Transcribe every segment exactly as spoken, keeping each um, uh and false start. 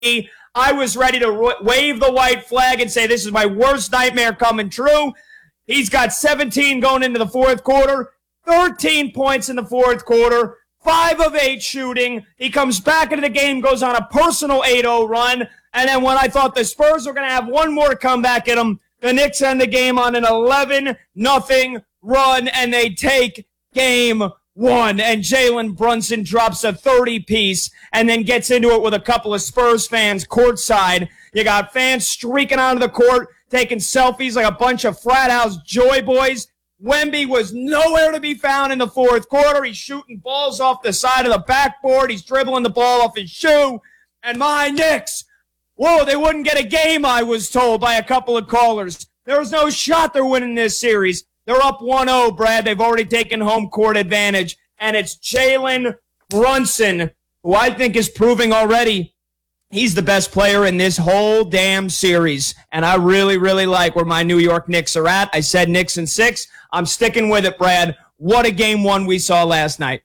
I was ready to ro- wave the white flag and say, this is my worst nightmare coming true. He's got seventeen going into the fourth quarter, thirteen points in the fourth quarter, five of eight shooting. He comes back into the game, goes on a personal eight oh run, and then when I thought the Spurs were going to have one more comeback at him, the Knicks end the game on an eleven nothing run, and they take game one. And Jalen Brunson drops a thirty-piece and then gets into it with a couple of Spurs fans courtside. You got fans streaking onto the court, taking selfies like a bunch of frat house joy boys. Wemby was nowhere to be found in the fourth quarter. He's shooting balls off the side of the backboard. He's dribbling the ball off his shoe. And my Knicks, whoa, they wouldn't get a game, I was told by a couple of callers. There was no shot they're winning this series. They're up one oh, Brad. They've already taken home court advantage. And it's Jalen Brunson, who I think is proving already he's the best player in this whole damn series. And I really, really like where my New York Knicks are at. I said Knicks in six. I'm sticking with it, Brad. What a game one we saw last night.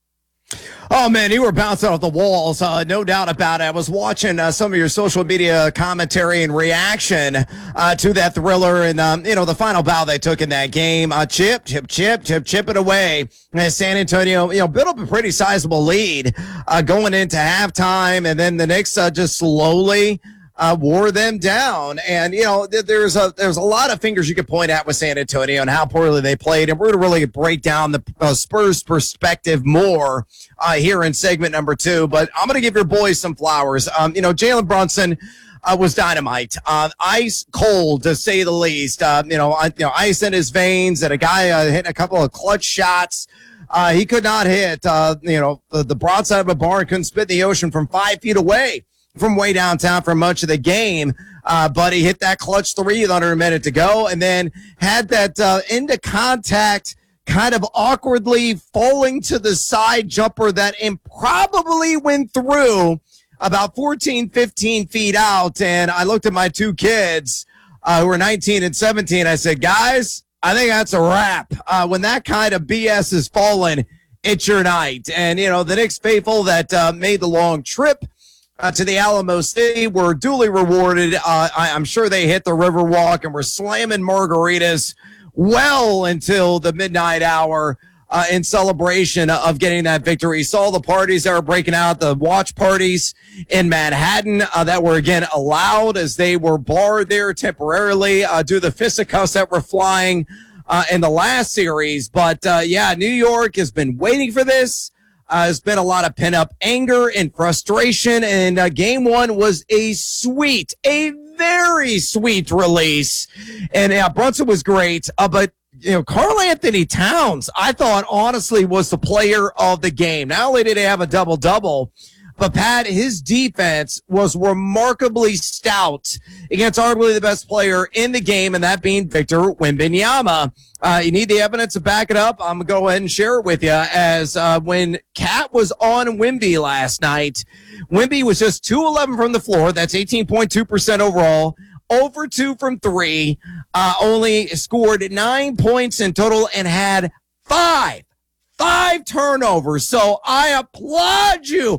Oh, man, you were bouncing off the walls, uh, no doubt about it. I was watching uh, some of your social media commentary and reaction uh, to that thriller and, um, you know, the final bow they took in that game. Uh, chip, chip, chip, chip, chip it away. And San Antonio, you know, built up a pretty sizable lead uh, going into halftime, and then the Knicks uh, just slowly Uh, wore them down. And, you know, th- there's a there's a lot of fingers you could point at with San Antonio and how poorly they played. And we're going to really break down the uh, Spurs perspective more uh, here in segment number two. But I'm going to give your boys some flowers. Um, you know, Jalen Brunson uh, was dynamite. Uh, ice cold, to say the least. Uh, you know, I, you know, ice in his veins, and a guy uh, hitting a couple of clutch shots. Uh, he could not hit, uh, you know, the, the broadside of a barn, couldn't spit in the ocean from five feet away from way downtown for much of the game. Uh, but he hit that clutch three with under a minute to go, and then had that uh, into contact, kind of awkwardly falling to the side jumper that improbably went through about fourteen, fifteen feet out. And I looked at my two kids uh, who were nineteen and seventeen. I said, guys, I think that's a wrap. Uh, when that kind of B S is falling, it's your night. And, you know, the Knicks faithful that uh, made the long trip Uh, to the Alamo City were duly rewarded. Uh, I, I'm sure they hit the Riverwalk and were slamming margaritas well until the midnight hour uh, in celebration of getting that victory. Saw the parties that were breaking out, the watch parties in Manhattan uh, that were again allowed as they were barred there temporarily uh, due to the fisticuffs that were flying uh, in the last series. But uh, yeah, New York has been waiting for this. Uh, there's been a lot of pent-up anger and frustration, and uh, game one was a sweet, a very sweet release. And uh, Brunson was great, uh, but you know, Karl Anthony Towns, I thought, honestly, was the player of the game. Not only did he have a double-double, but Pat, his defense was remarkably stout against arguably the best player in the game, and that being Victor Wembanyama. Uh, you need the evidence to back it up. I'm going to go ahead and share it with you. As uh, when Cat was on Wemby last night, Wemby was just two eleven from the floor. That's eighteen point two percent overall. Over two from three. Uh, only scored nine points in total and had five. Five turnovers. So I applaud you.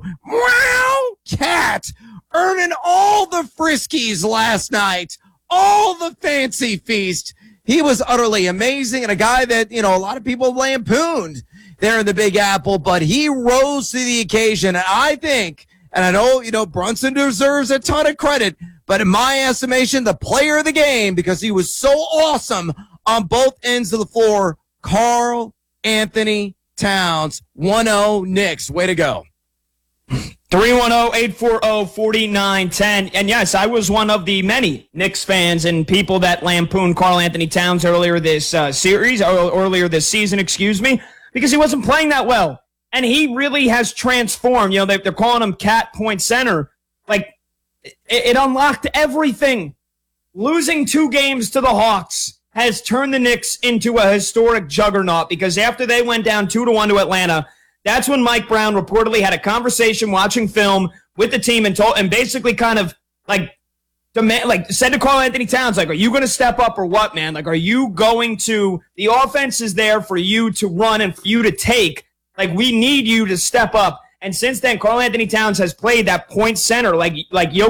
Wow, Cat, earning all the friskies last night, all the fancy feast. He was utterly amazing, and a guy that, you know, a lot of people lampooned there in the Big Apple, but he rose to the occasion. And I think, and I know, you know, Brunson deserves a ton of credit, but in my estimation, the player of the game, because he was so awesome on both ends of the floor, Karl Anthony Towns. one oh Knicks. Way to go. three one zero, eight four zero, four nine one zero. And yes, I was one of the many Knicks fans and people that lampooned Karl Anthony Towns earlier this uh, series, or earlier this season, excuse me, because he wasn't playing that well. And he really has transformed. You know, they, they're calling him Cat Point Center. Like, it, it unlocked everything. Losing two games to the Hawks has turned the Knicks into a historic juggernaut, because after they went down two to one to Atlanta, that's when Mike Brown reportedly had a conversation watching film with the team and told, and basically kind of like demand, like said to Karl Anthony Towns, like, are you going to step up or what, man? Like, are you going to, the offense is there for you to run and for you to take. Like, we need you to step up. And since then, Karl Anthony Towns has played that point center like like Jokic